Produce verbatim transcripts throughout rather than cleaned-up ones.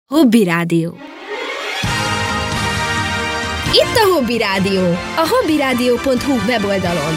Hobby Rádió. Itt a Hobby Rádió, a hobbyradio pont hu weboldalon.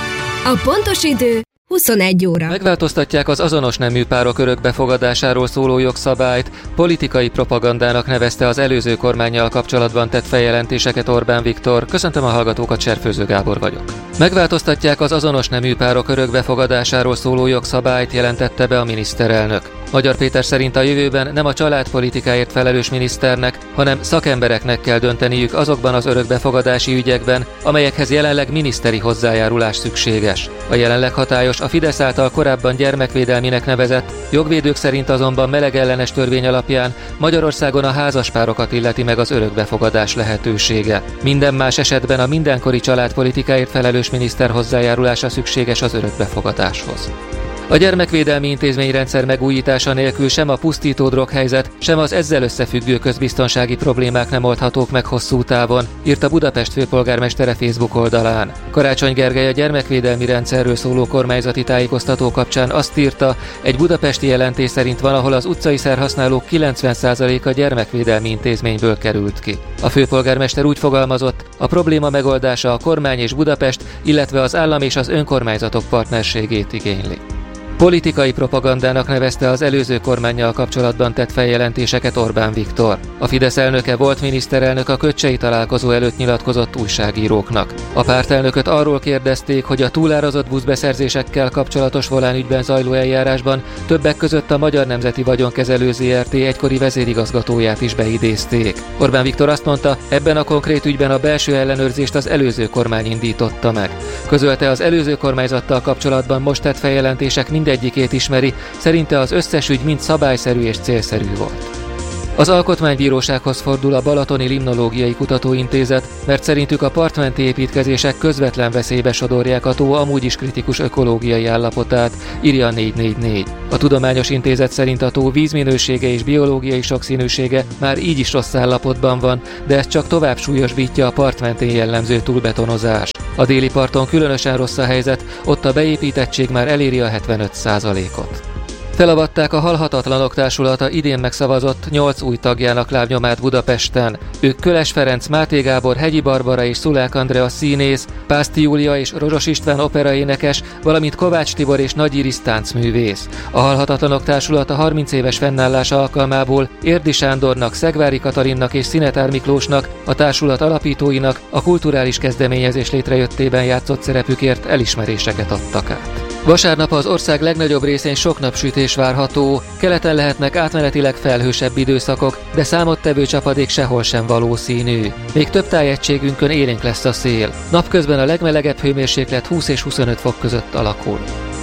A pontos idő huszonegy óra. Megváltoztatják az azonos nemű párok örökbefogadásáról szóló jogszabályt, politikai propagandának nevezte az előző kormánnyal kapcsolatban tett feljelentéseket Orbán Viktor. Köszöntöm a hallgatókat, Cserfőző Gábor vagyok. Megváltoztatják az azonos nemű párok örökbefogadásáról szóló jogszabályt, jelentette be a miniszterelnök. Magyar Péter szerint a jövőben nem a családpolitikáért felelős miniszternek, hanem szakembereknek kell dönteniük azokban az örökbefogadási ügyekben, amelyekhez jelenleg miniszteri hozzájárulás szükséges. A jelenleg hatályos, a Fidesz által korábban gyermekvédelminek nevezett, jogvédők szerint azonban melegellenes törvény alapján Magyarországon a házaspárokat illeti meg az örökbefogadás lehetősége. Minden más esetben a mindenkori családpolitikáért felelős miniszter hozzájárulása szükséges az örökbefogadáshoz. A gyermekvédelmi intézményrendszer megújítása nélkül sem a pusztító droghelyzet, sem az ezzel összefüggő közbiztonsági problémák nem oldhatók meg hosszú távon, írta Budapest főpolgármestere Facebook oldalán. Karácsony Gergely a gyermekvédelmi rendszerről szóló kormányzati tájékoztató kapcsán azt írta, egy budapesti jelentés szerint van, ahol az utcai szerhasználók kilencven százaléka gyermekvédelmi intézményből került ki. A főpolgármester úgy fogalmazott, a probléma megoldása a kormány és Budapest, illetve az állam és az önkormányzatok partnerségét igényli. Politikai propagandának nevezte az előző kormánnyal kapcsolatban tett feljelentéseket Orbán Viktor. A Fidesz elnöke volt miniszterelnök a kötcsei találkozó előtt nyilatkozott újságíróknak. A pártelnököt arról kérdezték, hogy a túlárazott buszbeszerzésekkel kapcsolatos volánügyben zajló eljárásban többek között a Magyar Nemzeti Vagyonkezelő zé er té egykori vezérigazgatóját is beidézték. Orbán Viktor azt mondta, ebben a konkrét ügyben a belső ellenőrzést az előző kormány indította meg. Közölte, az előző kormányzattal kapcsolatban most tett feljelentések mind egyikét ismeri, szerinte az összes ügy mind szabályszerű és célszerű volt. Az Alkotmánybírósághoz fordul a Balatoni Limnológiai Kutatóintézet, mert szerintük a partmenti építkezések közvetlen veszélybe sodorják a tó amúgy is kritikus ökológiai állapotát, írja a négy négy négy. A Tudományos Intézet szerint a tó vízminősége és biológiai sokszínűsége már így is rossz állapotban van, de ez csak tovább súlyosbítja a part mentén jellemző túlbetonozás. A déli parton különösen rossz a helyzet, ott a beépítettség már eléri a hetvenöt százalékot. Felavatták a Halhatatlanok Társulata idén megszavazott nyolc új tagjának lábnyomát Budapesten. Ők Köles Ferenc, Máté Gábor, Hegyi Barbara és Szulák Andrea színész, Pászti Júlia és Rozsos István operaénekes, valamint Kovács Tibor és Nagy Iris táncművész. A Halhatatlanok Társulata harminc éves fennállása alkalmából Érdi Sándornak, Szegvári Katalinnak és Szinetár Miklósnak, a társulat alapítóinak a kulturális kezdeményezés létrejöttében játszott szerepükért elismeréseket adtak át. Vasárnap az ország legnagyobb részén sok napsütés várható, keleten lehetnek átmenetileg felhősebb időszakok, de számottevő csapadék sehol sem valószínű. Még több tájegységünkön élénk lesz a szél. Napközben a legmelegebb hőmérséklet húsz és huszonöt fok között alakul.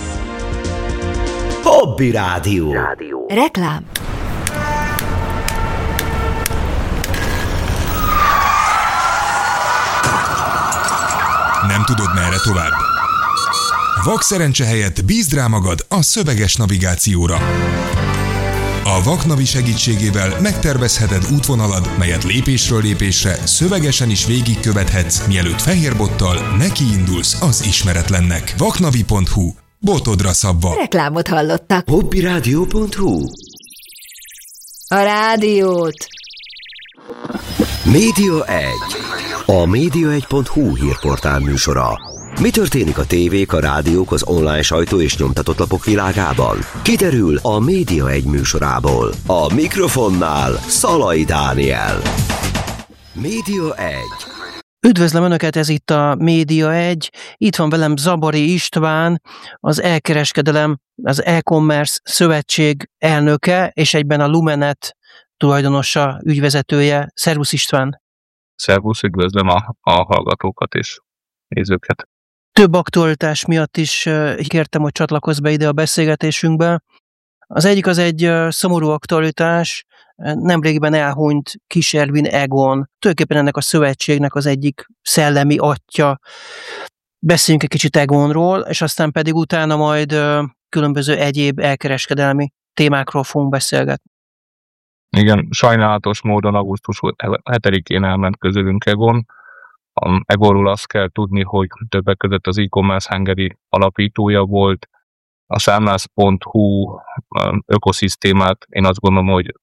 Hobby Rádió. Reklám. Nem tudod, merre tovább? Vakszerencse helyett bízd rá magad a szöveges navigációra. A Vaknavi segítségével megtervezheted útvonalad, melyet lépésről lépésre szövegesen is végigkövethetsz, mielőtt fehérbottal nekiindulsz az ismeretlennek. vaknavi pont hu. Botodra szabva. Reklámot hallottak. hobbyradio pont hu. A rádiót. Média egy. A média egy pont hu hírportál műsora. Mi történik a tévék, a rádiók, az online sajtó és nyomtatott lapok világában? Kiderül a Média egy műsorából. A mikrofonnál Szalai Dániel. Média egy. Üdvözlöm Önöket, ez itt a Média egy. Itt van velem Zabari István, az e-kereskedelem, az e-commerce szövetség elnöke, és egyben a Lumenet tulajdonosa, ügyvezetője. Szervusz István! Szervusz, üdvözlöm a, a hallgatókat és nézőket. Több aktualitás miatt is kértem, hogy csatlakozz be ide a beszélgetésünkbe. Az egyik az egy szomorú aktualitás, nemrégiben elhunyt Kis Ervin Egon, tulajdonképpen ennek a szövetségnek az egyik szellemi atya. Beszéljünk egy kicsit Egonról, és aztán pedig utána majd különböző egyéb elkereskedelmi témákról fogunk beszélgetni. Igen, sajnálatos módon augusztus hetedikén elment közülünk Egon. A Egonról azt kell tudni, hogy többek között az e-commerce Hungary alapítója volt. A számlász pont hu ökoszisztémát én azt gondolom, hogy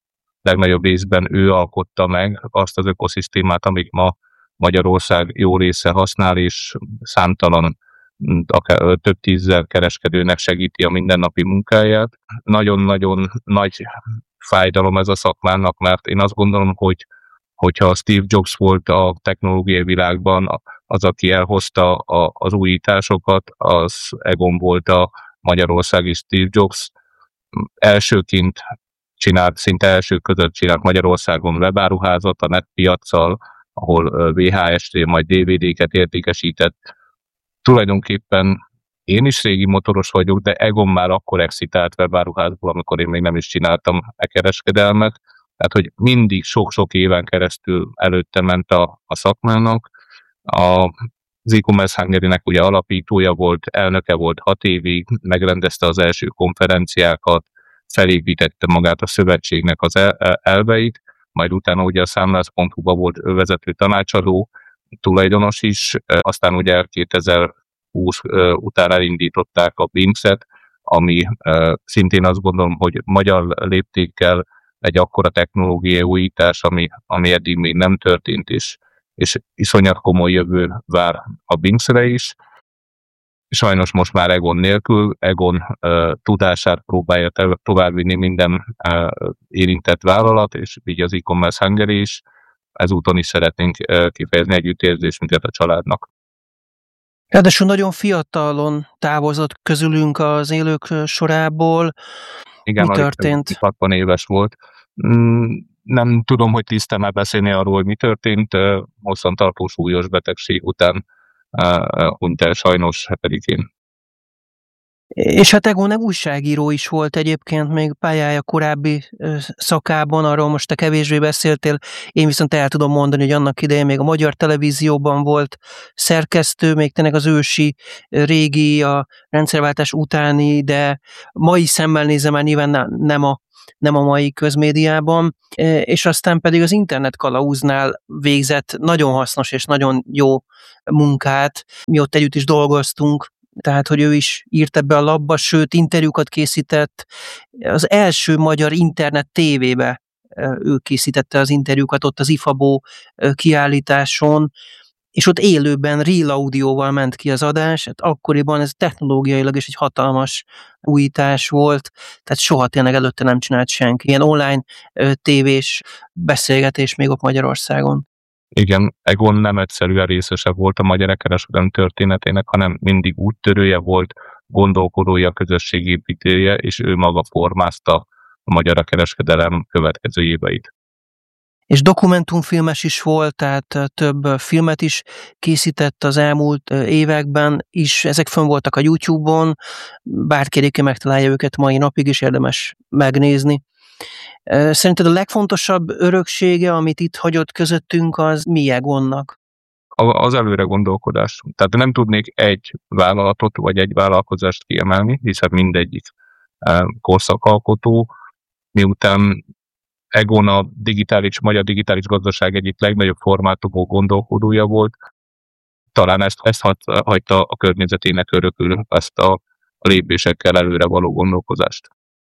legnagyobb részben ő alkotta meg azt az ökoszisztémát, amit ma Magyarország jó része használ, és számtalan, akár több tízzer kereskedőnek segíti a mindennapi munkáját. Nagyon-nagyon nagy fájdalom ez a szakmának, mert én azt gondolom, hogy hogyha Steve Jobs volt a technológiai világban az, aki elhozta a, az újításokat, az Egon volt a magyarországi Steve Jobs. Elsőként csinált, szinte első között csinált Magyarországon webáruházat a netpiaccal, ahol vé há es té, majd dé vé dé-ket értékesített. Tulajdonképpen én is régi motoros vagyok, de Egon már akkor exitált webáruházból, amikor én még nem is csináltam e kereskedelmet. Tehát, hogy mindig sok-sok éven keresztül előtte ment a, a szakmának. A, az e-commerce Hungary-nek ugye alapítója volt, elnöke volt hat évig, megrendezte az első konferenciákat, felépítette magát a szövetségnek az el, elveit, majd utána ugye a számlász pont hu-ba volt vezető tanácsadó, tulajdonos is, aztán ugye kétezer-húsz után elindították a Binkset, ami szintén azt gondolom, hogy magyar léptékkel egy akkora technológiai újítás, ami, ami eddig még nem történt, és, és iszonyat komoly jövő vár a Binksre is. Sajnos most már Egon nélkül, Egon uh, tudását próbálja továbbvinni minden uh, érintett vállalat, és így az e-commerce Hungary is. Ezúton is szeretnénk uh, kifejezni együttérzést minket a családnak. Ráadásul nagyon fiatalon távozott közülünk az élők sorából. Igen, mi történt? hatvan éves volt. Nem tudom, hogy tisztán beszélni arról, hogy mi történt. Hosszantartó súlyos betegség után hunyt el sajnos hetedikén. És hát Egon újságíró is volt egyébként még pályája korábbi szakában, arról most te kevésbé beszéltél, én viszont el tudom mondani, hogy annak idején még a Magyar Televízióban volt szerkesztő, még tényleg az ősi, régi, a rendszerváltás utáni, de mai szemmel nézem már nyilván nem a, nem a mai közmédiában, és aztán pedig az Internet Kalauznál végzett nagyon hasznos és nagyon jó munkát, mi ott együtt is dolgoztunk, tehát, hogy ő is írt ebbe a labba, sőt, interjúkat készített. Az első magyar internet tévébe ő készítette az interjúkat ott az Ifabó kiállításon, és ott élőben real audióval ment ki az adás, hát akkoriban ez technológiailag is egy hatalmas újítás volt, tehát soha tényleg előtte nem csinált senki. Ilyen online tévés beszélgetés még ott Magyarországon. Igen, Egon nem egyszerűen részese volt a magyar kereskedelem történetének, hanem mindig úttörője volt, gondolkodója, közösségépítője, és ő maga formázta a magyar kereskedelem következő éveit. És dokumentumfilmes is volt, tehát több filmet is készített az elmúlt években is, ezek fönn voltak a YouTube-on, bárki egyébként megtalálja őket mai napig is, érdemes megnézni. Szerinted a legfontosabb öröksége, amit itt hagyott közöttünk, az mi Egonnak? Az előre gondolkodás. Tehát nem tudnék egy vállalatot vagy egy vállalkozást kiemelni, hiszen mindegyik korszakalkotó, miután Egon a digitális, magyar digitális gazdaság egyik legnagyobb formátumú gondolkodója volt, talán ezt, ezt hagyta a környezetének örökül, ezt a, a lépésekkel előre való gondolkozást.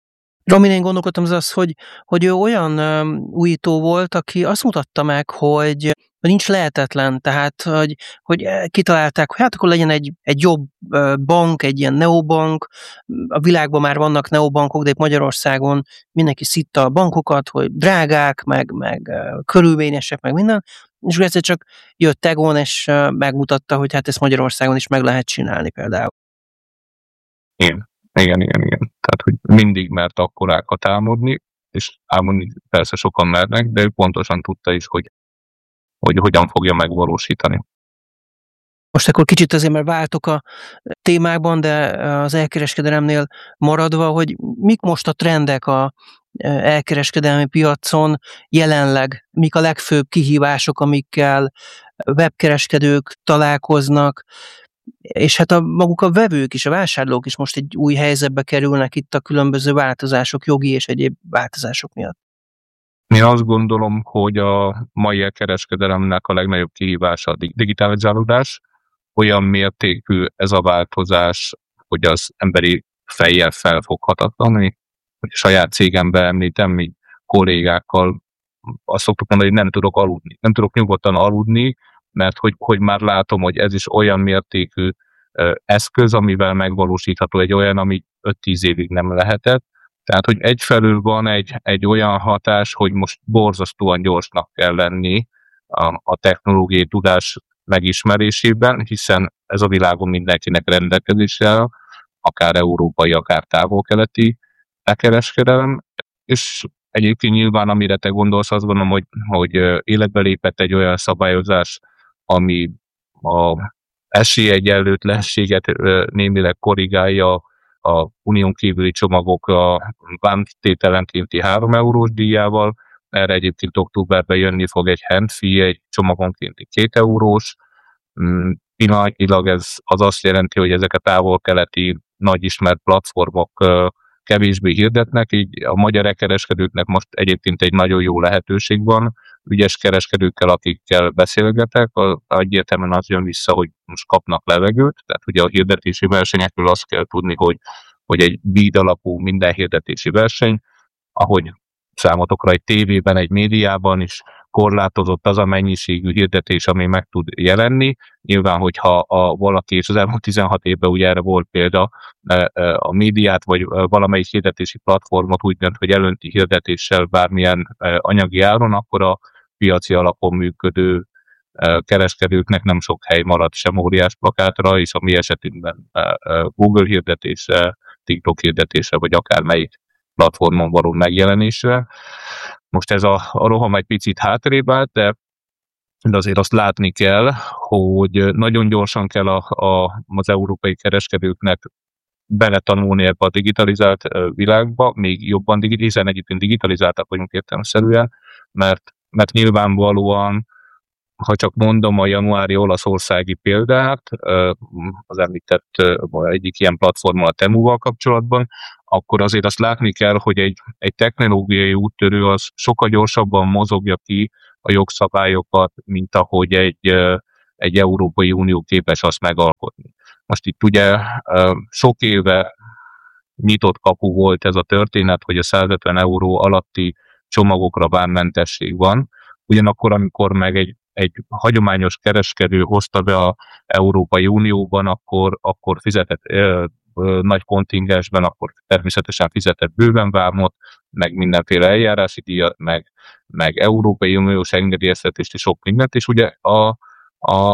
Amin én gondolkodtam, az az, hogy, hogy ő olyan um, újító volt, aki azt mutatta meg, hogy nincs lehetetlen, tehát hogy, hogy kitalálták, hogy hát akkor legyen egy, egy jobb bank, egy ilyen neobank, a világban már vannak neobankok, de Magyarországon mindenki szitta a bankokat, hogy drágák, meg, meg körülményesek, meg minden, és egyszer csak jött Egon, és megmutatta, hogy hát ezt Magyarországon is meg lehet csinálni például. Igen. Igen, igen, igen. Tehát, hogy mindig mert akkorákat álmodni, és álmodni persze sokan mernek, de ő pontosan tudta is, hogy, hogy hogyan fogja megvalósítani. Most akkor kicsit azért, mert váltok a témákban, de az elkereskedelemnél maradva, hogy mik most a trendek a elkereskedelmi piacon jelenleg, mik a legfőbb kihívások, amikkel webkereskedők találkoznak, és hát a maguk a vevők is, a vásárlók is most egy új helyzetbe kerülnek itt a különböző változások, jogi és egyéb változások miatt. Én azt gondolom, hogy a mai elkereskedelemnek a legnagyobb kihívása a digitalizálódás. Olyan mértékű ez a változás, hogy az emberi fejjel felfoghatatlan. Hogy a saját cégemben említem, mi kollégákkal azt szoktuk mondani, hogy nem tudok aludni. Nem tudok nyugodtan aludni, mert hogy, hogy már látom, hogy ez is olyan mértékű eszköz, amivel megvalósítható egy olyan, ami öt-tíz évig nem lehetett. Tehát, hogy egyfelől van egy, egy olyan hatás, hogy most borzasztóan gyorsnak kell lenni a, a technológiai tudás megismerésében, hiszen ez a világon mindenkinek rendelkezésre, akár európai, akár távol-keleti elkereskedelem, és egyébként nyilván, amire te gondolsz, azt gondolom, hogy, hogy életbe lépett egy olyan szabályozás, ami a esélyegyenlőtlenséget némileg korrigálja, a unión kívüli csomagok a vámtételenkénti három eurós díjával, erre egyébként októberben jönni fog egy handfee, egy csomagonkénti két eurós. Pillanatnyilag ez az azt jelenti, hogy ezek a távol-keleti nagy ismert platformok kevésbé hirdetnek, így a magyar kereskedőknek most egyébként egy nagyon jó lehetőség van, ügyes kereskedőkkel, akikkel beszélgetek, egyértelműen az jön vissza, hogy most kapnak levegőt, tehát ugye a hirdetési versenyekről azt kell tudni, hogy, hogy egy bid alapú minden hirdetési verseny, ahogy számotokra egy tévében, egy médiában is korlátozott az a mennyiségű hirdetés, ami meg tud jelenni. Nyilván, hogyha a valaki, és az elmúlt tizenhat évben ugye erre volt példa, a médiát vagy valamelyik hirdetési platformot úgy dönt, hogy elönti hirdetéssel bármilyen anyagi áron, akkor a piaci alapon működő kereskedőknek nem sok hely marad sem óriás plakátra, és a mi esetünkben Google hirdetése, TikTok hirdetése, vagy akármelyik platformon való megjelenésre. Most ez a, a roham egy picit hátrébb állt, de, de azért azt látni kell, hogy nagyon gyorsan kell a, a, az európai kereskedőknek beletanulni ebbe a digitalizált világba, még jobban digitalizált, hiszen egyébként digitalizáltak vagyunk értelemszerűen, mert, mert nyilvánvalóan, ha csak mondom a januári olaszországi példát, az említett egyik ilyen platformmal, a Temuval kapcsolatban, akkor azért azt látni kell, hogy egy, egy technológiai úttörő az sokkal gyorsabban mozogja ki a jogszabályokat, mint ahogy egy, egy Európai Unió képes azt megalkotni. Most itt ugye sok éve nyitott kapu volt ez a történet, hogy a száz ötven euró alatti csomagokra vámmentesség van, ugyanakkor, amikor meg egy egy hagyományos kereskedő hozta be az Európai Unióban, akkor, akkor fizetett ö, ö, nagy kontingensben, akkor természetesen fizetett bőven vámot, meg mindenféle eljárási díjat, meg, meg Európai Uniós engedélyeztetést és sok mindent, és ugye a, a,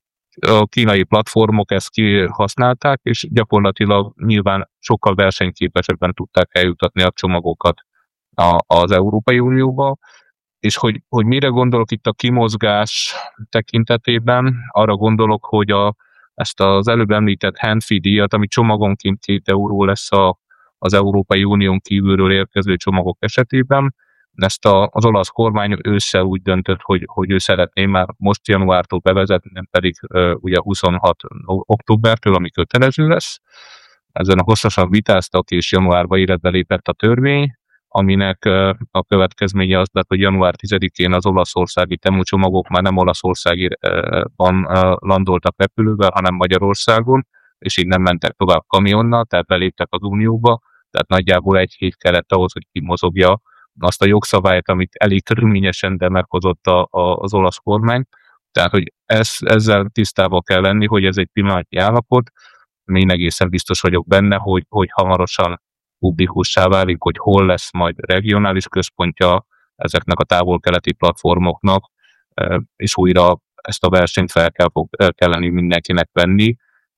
a kínai platformok ezt kihasználták, és gyakorlatilag nyilván sokkal versenyképesebben tudták eljutatni a csomagokat a, az Európai Unióba. És hogy, hogy mire gondolok itt a kimozgás tekintetében, arra gondolok, hogy a, ezt az előbb említett handfee díjat, ami csomagonként két euró lesz a, az Európai Unión kívülről érkező csomagok esetében, ezt a, az olasz kormány ősszel úgy döntött, hogy, hogy ő szeretné már most januártól bevezetni, nem pedig uh, ugye huszonhat októbertől, ami kötelező lesz. Ezen a hosszasan vitáztak, és januárban életbe lépett a törvény, aminek a következménye az lett, hogy január tizedikén az olaszországi Temu csomagok már nem Olaszországban landoltak repülővel, hanem Magyarországon, és így nem mentek tovább kamionnal, tehát beléptek az Unióba, tehát nagyjából egy hét kellett ahhoz, hogy kimozogja azt a jogszabályt, amit elég körülményesen, de meghozott a, a, az olasz kormány. Tehát, hogy ez, ezzel tisztában kell lenni, hogy ez egy pillanatnyi állapot. Én egészen biztos vagyok benne, hogy, hogy hamarosan publikussá válik, hogy hol lesz majd regionális központja ezeknek a távol-keleti platformoknak, és újra ezt a versenyt fel kell, kelleni mindenkinek venni.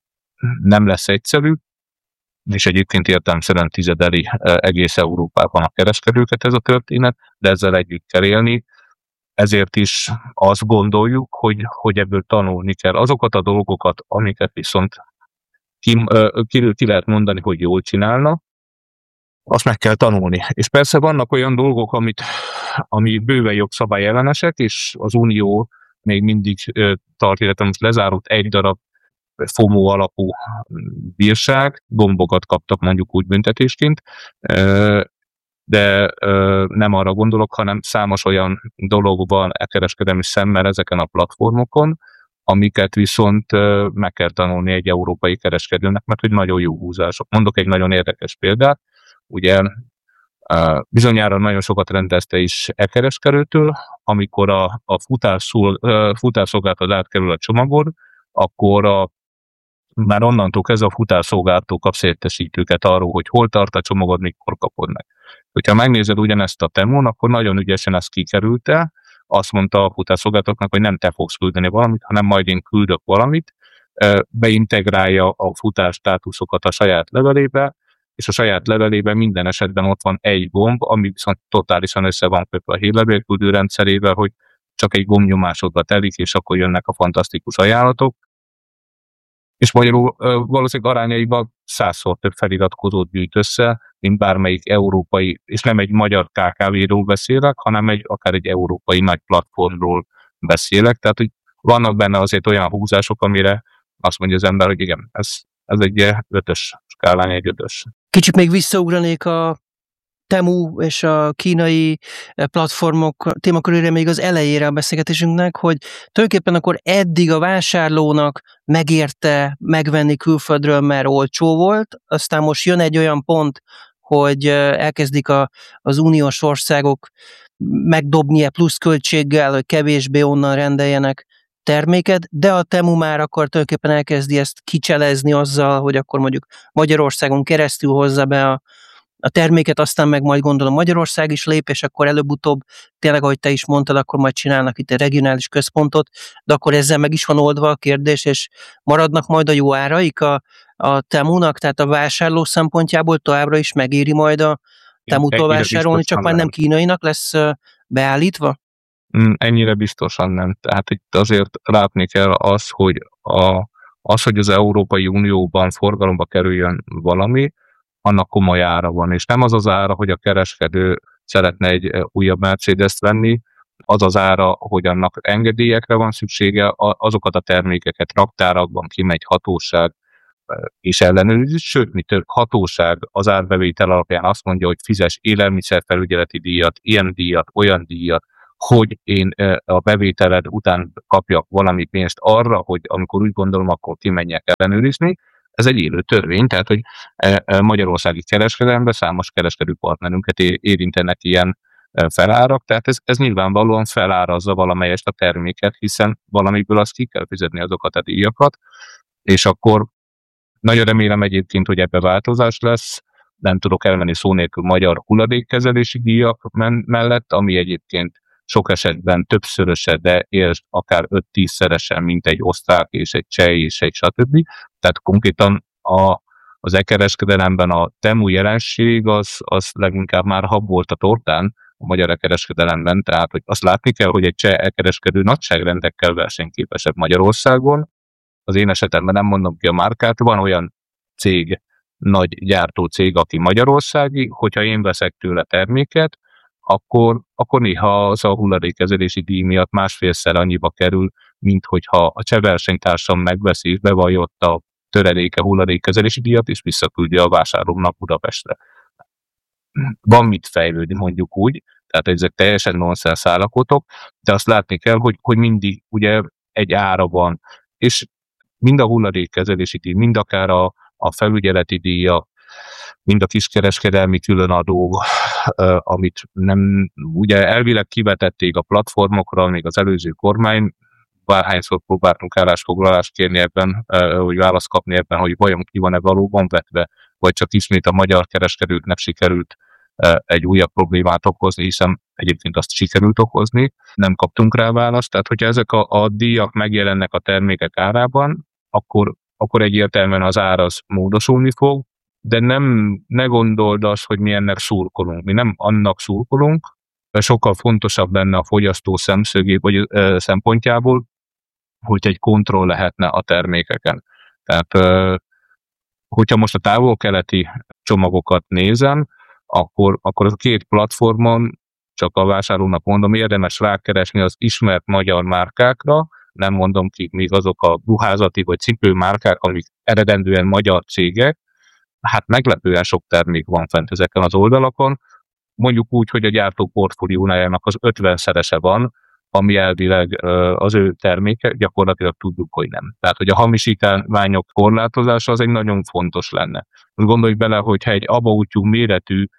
Nem lesz egyszerű, és egyébként értelemszerűen tizedeli egész Európában a kereskedőket ez a történet, de ezzel együtt kell élni. Ezért is azt gondoljuk, hogy, hogy ebből tanulni kell azokat a dolgokat, amiket viszont ki, ki, ki lehet mondani, hogy jól csinálna, azt meg kell tanulni. És persze vannak olyan dolgok, amit, ami bőven jogszabály ellenesek, és az Unió még mindig tart, illetve most lezárult egy darab FOMO alapú bírság, gombokat kaptak mondjuk úgy büntetésként, de nem arra gondolok, hanem számos olyan dolog van elkereskedelmi szemmel ezeken a platformokon, amiket viszont meg kell tanulni egy európai kereskedőnek, mert hogy nagyon jó húzások. Mondok egy nagyon érdekes példát, ugye Bizonyára nagyon sokat rendezte is e-kereskedőtől, amikor a, a futárszol, futárszolgáltató átkerül a csomagod, akkor a, már onnantól kezdve a futárszolgáltató kapsz értesítőket arról, hogy hol tart a csomagod, mikor kapod meg. Hogyha megnézed ugyanezt a Temón, akkor nagyon ügyesen ezt kikerülte, azt mondta a futárszolgáltatóknak, hogy nem te fogsz küldeni valamit, hanem majd én küldök valamit, beintegrálja a futár státuszokat a saját levelébe, és a saját levelében minden esetben ott van egy gomb, ami viszont totálisan össze van kötve a hírlevélküldő rendszerével, hogy csak egy gombnyomásodba telik, és akkor jönnek a fantasztikus ajánlatok. És magyarul valószínűleg arányaiban százszor több feliratkozót gyűjt össze, mint bármelyik európai, és nem egy magyar ká ká vé-ról beszélek, hanem egy, akár egy európai nagy platformról beszélek. Tehát, hogy vannak benne azért olyan húzások, amire azt mondja az ember, hogy igen, ez, ez egy ötös skálán, egy ötös. Kicsit még visszaugranék a Temu és a kínai platformok témakörére még az elejére a beszélgetésünknek, hogy tulajdonképpen akkor eddig a vásárlónak megérte megvenni külföldről, mert olcsó volt, aztán most jön egy olyan pont, hogy elkezdik a, az uniós országok megdobni plusz költséggel, hogy kevésbé onnan rendeljenek terméket, de a Temu már akkor tulajdonképpen elkezdi ezt kicselezni azzal, hogy akkor mondjuk Magyarországon keresztül hozza be a, a terméket, aztán meg majd gondolom Magyarország is lép, és akkor előbb-utóbb tényleg, ahogy te is mondtad, akkor majd csinálnak itt egy regionális központot, de akkor ezzel meg is van oldva a kérdés, és maradnak majd a jó áraik a, a Temunak, tehát a vásárló szempontjából továbbra is megéri majd a Temutól vásárolni, csak már nem kínainak lesz beállítva? Ennyire biztosan nem. Tehát itt azért látni kell az, hogy a, az, hogy az Európai Unióban forgalomba kerüljön valami, annak komoly ára van. És nem az az ára, hogy a kereskedő szeretne egy újabb Mercedes-t venni, az az ára, hogy annak engedélyekre van szüksége, azokat a termékeket raktárakban kimegy hatóság és ellenőrizni, sőt, mi több hatóság az árbevétel alapján azt mondja, hogy fizes élelmiszerfelügyeleti díjat, ilyen díjat, olyan díjat, hogy én a bevételed után kapjak valami pénzt arra, hogy amikor úgy gondolom, akkor kimenjek ellenőrizni. Ez egy élő törvény, tehát hogy magyarországi kereskedelemben számos kereskedő partnerünket érintenek ilyen felárak, tehát ez, ez nyilvánvalóan felárazza valamelyest a terméket, hiszen valamiből azt ki kell fizetni azokat a díjakat, és akkor nagyon remélem egyébként, hogy ebbe változás lesz. Nem tudok elmenni szó nélkül magyar hulladékkezelési díjak mellett, ami egyébként sok esetben többszöröse, de értsd akár öt-tízszeresen, mint egy osztrák és egy cseh és egy stb. Tehát konkrétan a, az e-kereskedelemben a Temu jelenség az, az leginkább már hab volt a tortán a magyar e-kereskedelemben, tehát hogy azt látni kell, hogy egy cseh e-kereskedő nagyságrendekkel versenyképesebb Magyarországon. Az én esetemben nem mondom ki a márkát, van olyan cég, nagy gyártó cég, aki magyarországi, hogyha én veszek tőle terméket, akkor, akkor néha az a hulladékkezelési díj miatt másfélszer annyiba kerül, mint hogyha a cseh versenytársam megveszi és bevallott a töredéke hulladékkezelési díjat, és visszaküldje a vásárlónak Budapestre. Van mit fejlődni, mondjuk úgy, tehát ezek teljesen nonsens állapotok, de azt látni kell, hogy, hogy mindig ugye egy ára van, és mind a hulladékkezelési díj, mind akár a, a felügyeleti díja, mind a kiskereskedelmi különadó, amit nem, ugye elvileg kivetették a platformokra, még az előző kormány, bárhányszor próbáltunk állásfoglalást kérni ebben, hogy választ kapni ebben, hogy vajon ki van-e valóban vetve, vagy csak ismét a magyar kereskedőknek sikerült egy újabb problémát okozni, hiszen egyébként azt sikerült okozni, nem kaptunk rá választ. Tehát, hogyha ezek a, a díjak megjelennek a termékek árában, akkor, akkor egyértelműen az ár az módosulni fog, de nem, ne gondold azt, hogy mi ennek szurkolunk. Mi nem annak szurkolunk, sokkal fontosabb lenne a fogyasztó szemszögé, vagy ö, szempontjából, hogy egy kontroll lehetne a termékeken. Tehát, ö, hogyha most a távol-keleti csomagokat nézem, akkor, akkor a két platformon, csak a vásárlónak mondom, érdemes rákeresni az ismert magyar márkákra, nem mondom ki, még azok a ruházati vagy cipőmárkák, amik eredendően magyar cégek, hát meglepően sok termék van fent ezeken az oldalakon, mondjuk úgy, hogy a gyártó portfóliójának az ötvenszerese van, ami elvileg az ő terméke, gyakorlatilag tudjuk, hogy nem. Tehát, hogy a hamisítványok korlátozása az egy nagyon fontos lenne. Most gondolj bele, hogyha egy abaútjú méretű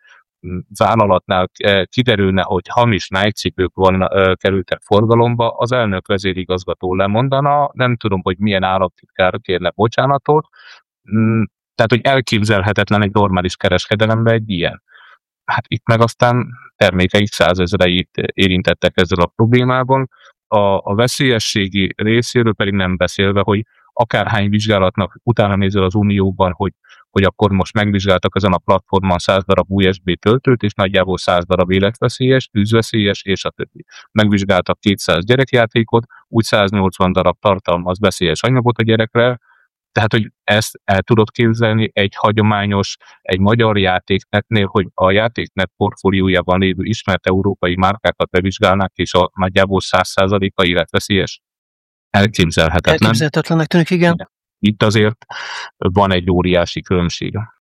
vállalatnál kiderülne, hogy hamis Nike-cipők van, kerültek forgalomba, az elnök vezérigazgató lemondana, nem tudom, hogy milyen államtitkár kérne bocsánatot, tehát, hogy elképzelhetetlen egy normális kereskedelemben egy ilyen. Hát itt meg aztán termékeik százezreit érintettek ezzel a problémában, a, a veszélyességi részéről pedig nem beszélve, hogy akárhány vizsgálatnak utána nézel az Unióban, hogy, hogy akkor most megvizsgáltak ezen a platformon száz darab u es bé töltőt, és nagyjából száz darab életveszélyes, tűzveszélyes, és a többi. Megvizsgáltak kétszáz gyerekjátékot, úgy száznyolcvan darab tartalmaz veszélyes anyagot a gyerekre, tehát, hogy ezt el tudod képzelni egy hagyományos, egy magyar játéknetnél, hogy a játéknet portfóliójában lévő ismert európai márkákat bevizsgálnák, és a nagyjából száz százaléka életveszélyes? Elképzelhetetlen. Elképzelhetetlennek tűnik, igen. Itt azért van egy óriási különbség.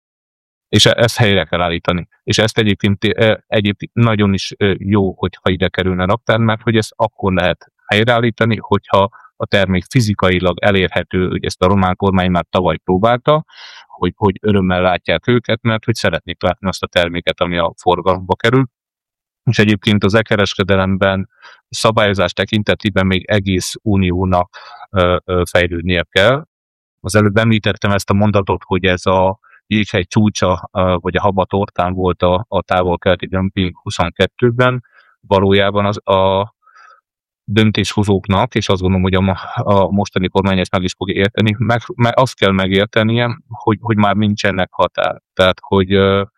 És ezt helyre kell állítani. És ezt egyébként, egyébként nagyon is jó, hogyha ide kerülne raktár, mert hogy ezt akkor lehet helyreállítani, hogyha a termék fizikailag elérhető, hogy ezt a román kormány már tavaly próbálta, hogy, hogy örömmel látják őket, mert hogy szeretnék látni azt a terméket, ami a forgalomba kerül. És egyébként az e-kereskedelemben szabályozás tekintetében még egész uniónak ö, ö, fejlődnie kell. Az előbb említettem ezt a mondatot, hogy ez a jéghegy csúcsa, ö, vagy a habatortán volt a, a távol-keleti dömping huszonkettőben. Valójában az a döntéshozóknak, és azt gondolom, hogy a, a mostani kormány ezt meg is fogja érteni, meg, meg azt kell megértenie, hogy, hogy már nincsenek határ. Tehát, hogy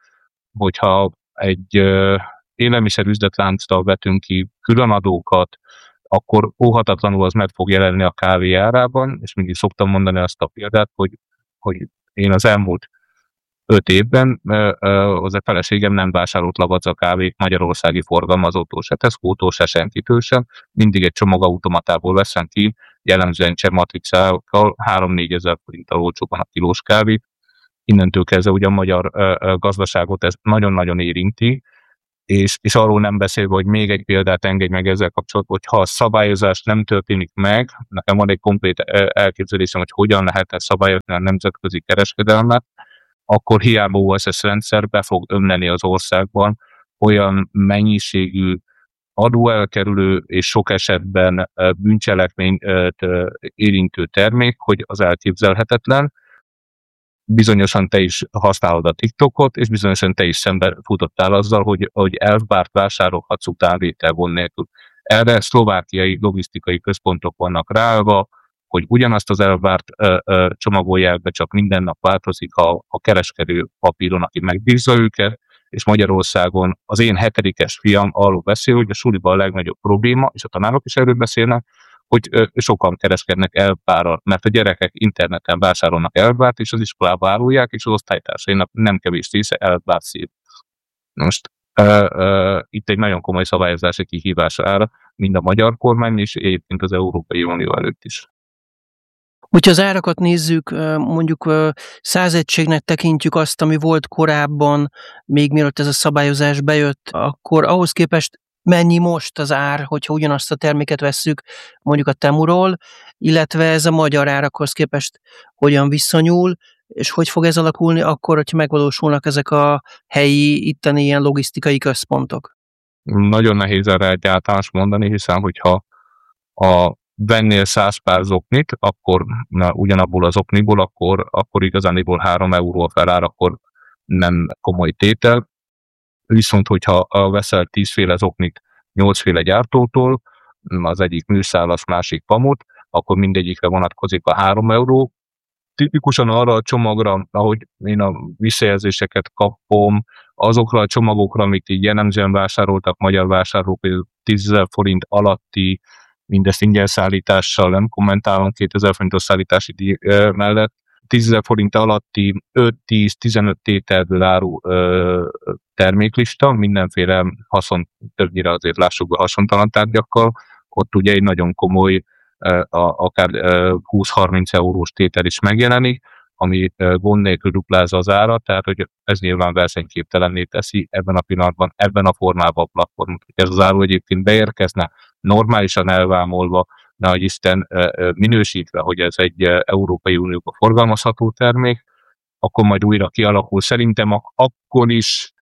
hogyha egy élelmiszer üzletlánctal vetünk ki különadókat, akkor óhatatlanul az meg fog jelenni a kávé árában, és mindig szoktam mondani azt a példát, hogy, hogy én az elmúlt öt évben az a feleségem nem vásárolt lavacza kávét magyarországi forgalmazótól se, Tesco-tól se, senkitől sem. Mindig egy csomagautomatából veszem ki, jellemzően cseh matricákkal három-négy ezer forinttal olcsóban a kilós kávét. Innentől kezdve ugye a magyar gazdaságot ez nagyon-nagyon érinti, és, és arról nem beszélve, hogy még egy példát engedj meg ezzel kapcsolatban, hogy ha a szabályozás nem történik meg, nekem van egy komplét elképzelésem, hogy hogyan lehetne szabályozni a nemzetközi kereskedelmet, akkor hiába o es es rendszer be fog ömleni az országban olyan mennyiségű adóelkerülő és sok esetben bűncselekményt érintő termék, hogy az elképzelhetetlen. Bizonyosan te is használod a TikTokot, és bizonyosan te is szembe futottál azzal, hogy, hogy elfbárt vásárolhatsz utánvételvon nélkül. Erre szlovákiai logisztikai központok vannak ráállva, hogy ugyanazt az elvárt ö, ö, csomagolják be, csak minden nap változik a, a kereskedő papíron, aki megbízza őket, és Magyarországon az én hetedikes fiam arról beszél, hogy a suliban a legnagyobb probléma, és a tanárok is erről beszélnek, hogy ö, sokan kereskednek elvárral, mert a gyerekek interneten vásárolnak elvárt, és az iskolába árulják, és az osztálytársainak nem kevés része elvárt szép. Most ö, ö, itt egy nagyon komoly szabályozási kihívás áll, mind a magyar kormány, és egyébként az Európai Unió előtt is. Hogyha az árakat nézzük, mondjuk száz egységnek tekintjük azt, ami volt korábban, még mielőtt ez a szabályozás bejött, akkor ahhoz képest mennyi most az ár, hogyha ugyanazt a terméket vesszük mondjuk a Temuról, illetve ez a magyar árakhoz képest hogyan viszonyul, és hogy fog ez alakulni akkor, hogyha megvalósulnak ezek a helyi, itteni ilyen logisztikai központok? Nagyon nehéz erre egy általános mondani, hiszen hogyha a vennél száz pár zoknit, akkor na, ugyanabból az okniból, akkor, akkor igazániból három euró a felár, akkor nem komoly tétel. Viszont, hogyha veszel tízféle zoknit nyolcféle gyártótól, az egyik műszálas, másik pamut, akkor mindegyikre vonatkozik a három euró. Tipikusan arra a csomagra, ahogy én a visszajelzéseket kapom, azokra a csomagokra, amit így jellemzően vásároltak magyar vásárlók, például tízezer forint alatti, mindezt ingyen szállítással, nem kommentálom, kétezer forintos szállítási díj mellett, tízezer forint alatti öt-tíz-tizenöt tételből áru ö, terméklista, mindenféle haszon, többnyire azért lássuk be haszontalan tárgyakkal, ott ugye egy nagyon komoly, ö, a, akár ö, húsz-harminc eurós tétel is megjelenik, ami ö, gond nélkül duplázza az árat, tehát hogy ez nyilván versenyképtelenné teszi ebben a pillanatban, ebben a formában a platformot. Ez az áru egyébként beérkezne, normálisan elvámolva, nehogy Isten minősítve, hogy ez egy Európai Unióba forgalmazható termék, akkor majd újra kialakul. Szerintem ak- akkor is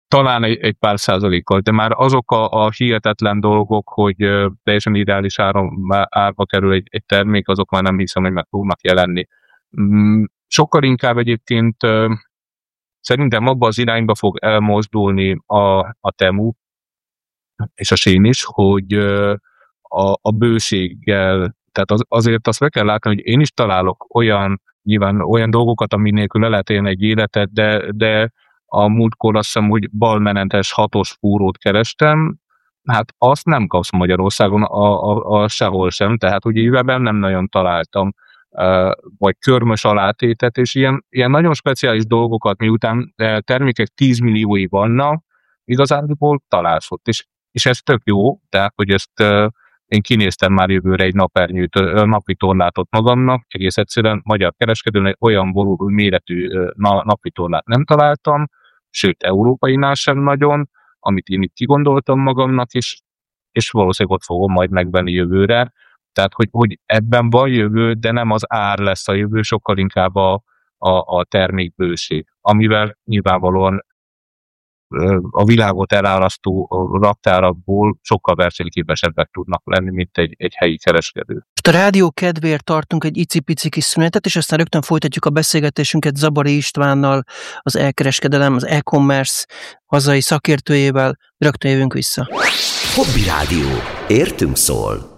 talán egy, egy pár százalékkal, de már azok a, a hihetetlen dolgok, hogy teljesen ideális áron, árba kerül egy, egy termék, azok már nem hiszem, hogy meg fognak jelenni. Sokkal inkább egyébként szerintem abba az irányba fog elmozdulni a, a Temu és a Shein is, hogy a, a bőséggel, tehát az, azért azt meg kell látni, hogy én is találok olyan, nyilván olyan dolgokat, ami nélkül le lehet élni egy életet, de, de a múltkor azt hiszem, hogy balmenentes hatos fúrót kerestem, hát azt nem kapsz Magyarországon a, a, a sehol sem, tehát ugye éveben nem nagyon találtam, uh, vagy körmös alátétet, és ilyen, ilyen nagyon speciális dolgokat, miután termékek tízmilliói vannak, igazából találsz ott, és, és ez tök jó, tehát hogy ezt uh, én kinéztem már jövőre egy napernyőt, napi torlátot magamnak, egész egyszerűen magyar kereskedőnek olyan volumen méretű napi torlát nem találtam, sőt, európainál sem nagyon, amit én itt kigondoltam magamnak, és, és valószínűleg ott fogom majd megvenni jövőre. Tehát, hogy, hogy ebben van jövő, de nem az ár lesz a jövő, sokkal inkább a, a, a termékbőség, amivel nyilvánvalóan a világot elárasztó raktárakból sokkal versenyképesebbek tudnak lenni, mint egy, egy helyi kereskedő. Most a rádió kedvéért tartunk egy icipici kis szünetet, és aztán rögtön folytatjuk a beszélgetésünket Zabari Istvánnal, az elkereskedelem, az e-commerce hazai szakértőjével. Rögtön jövünk vissza. Hobby Rádió. Értünk szól.